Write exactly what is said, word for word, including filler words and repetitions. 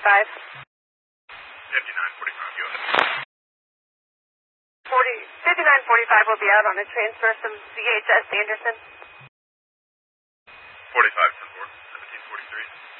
forty-five. fifty-nine forty-five, go ahead. forty, fifty-nine forty-five will be out on a transfer from V H S Anderson. forty-five ten four, seventeen forty-three.